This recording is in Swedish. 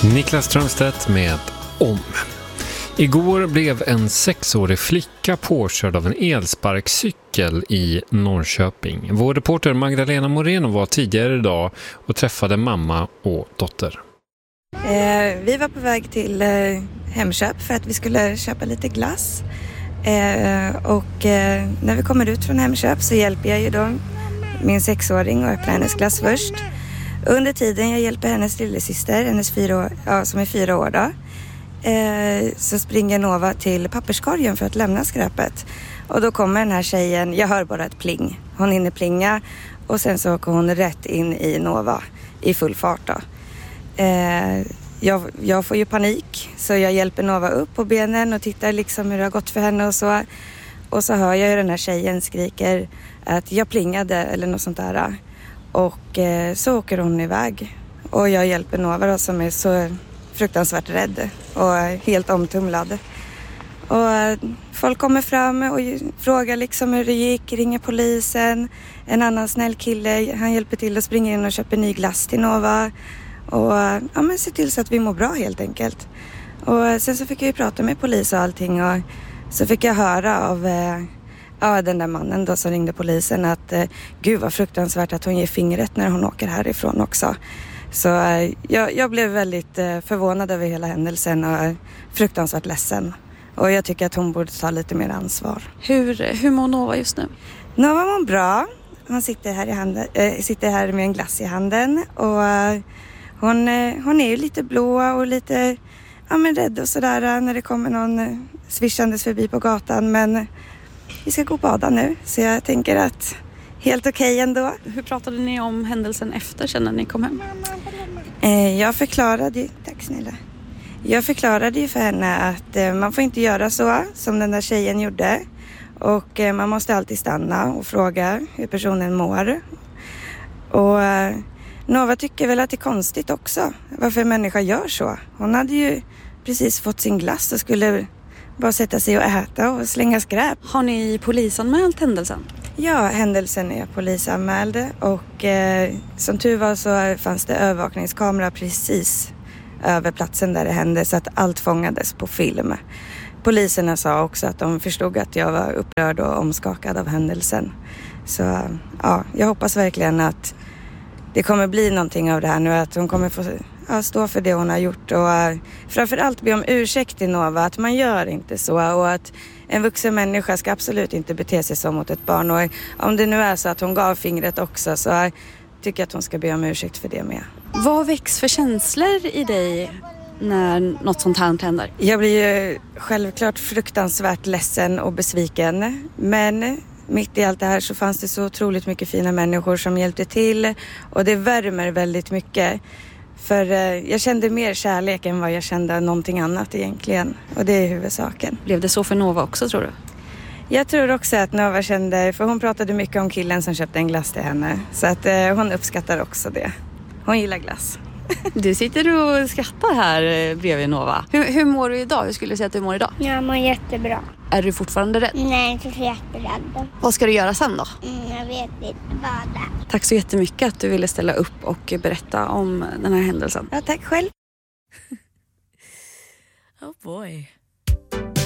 Niklas Strömstedt med Om. Igår blev en 6-årig flicka påkörd av en elsparkcykel i Norrköping. Vår reporter Magdalena Moreno var tidigare idag och träffade mamma och dotter. Vi var på väg till Hemköp för att vi skulle köpa lite glass. När vi kommer ut från Hemköp så hjälper jag ju då min 6-åring att öppna hennes glass först. Under tiden jag hjälper hennes lillasyster, som är 4 år då, så springer Nova till papperskorgen för att lämna skräpet. Och då kommer den här tjejen, jag hör bara ett pling. Hon hinner plinga och sen så åker hon rätt in i Nova i full fart då. Jag får ju panik så jag hjälper Nova upp på benen och tittar liksom hur det har gått för henne och så. Och så hör jag ju den här tjejen skriker att jag plingade eller något sånt där. Och så åker hon iväg. Och jag hjälper Nova då, som är så fruktansvärt rädd och helt omtumlad. Och folk kommer fram och frågar liksom hur det gick, ringer polisen. En annan snäll kille, han hjälper till att springa in och köpa ny glass till Nova. Och se till så att vi mår bra helt enkelt. Och sen så fick jag ju prata med polis och allting. Och så fick jag höra av den där mannen då som ringde polisen att gud vad fruktansvärt att hon ger fingret när hon åker härifrån också. Så jag blev väldigt förvånad över hela händelsen och fruktansvärt ledsen. Och jag tycker att hon borde ta lite mer ansvar. Hur mår Nova just nu? Nova mår bra. Hon sitter här med en glass i handen. Och hon är ju lite blå och lite rädd och sådär när det kommer någon svischandes förbi på gatan. Men vi ska gå och bada nu. Så jag tänker att helt okej ändå. Hur pratade ni om händelsen efter sen när ni kom hem? Jag förklarade ju för henne att man får inte göra så som den där tjejen gjorde. Och man måste alltid stanna och fråga hur personen mår. Och Nova tycker väl att det är konstigt också varför en människa gör så. Hon hade ju precis fått sin glass och skulle bara sätta sig och äta och slänga skräp. Har ni polisanmält händelsen? Ja, händelsen är polisanmäld och som tur var så fanns det övervakningskamera precis över platsen där det hände så att allt fångades på film. Poliserna sa också att de förstod att jag var upprörd och omskakad av händelsen. Så jag hoppas verkligen att det kommer bli någonting av det här nu, att hon kommer få stå för det hon har gjort och framförallt be om ursäkt till Nova att man gör inte så och att en vuxen människa ska absolut inte bete sig så mot ett barn. Och om det nu är så att hon gav fingret också så tycker jag att hon ska be om ursäkt för det med. Vad väcks för känslor i dig när något sånt här händer? Jag blir ju självklart fruktansvärt ledsen och besviken. Men mitt i allt det här så fanns det så otroligt mycket fina människor som hjälpte till. Och det värmer väldigt mycket. För jag kände mer kärlek än vad jag kände någonting annat egentligen. Och det är huvudsaken. Blev det så för Nova också, tror du? Jag tror också att Nova kände, för hon pratade mycket om killen som köpte en glass till henne. Så att hon uppskattar också det. Hon gillar glass. Du sitter och skrattar här bredvid Nova. Hur mår du idag? Hur skulle du säga att du mår idag? Jag mår jättebra. Är du fortfarande rädd? Nej, inte så jätterädd. Vad ska du göra sen då? Jag vet inte vad det. Tack så jättemycket att du ville ställa upp och berätta om den här händelsen. Ja, tack själv. Oh boy.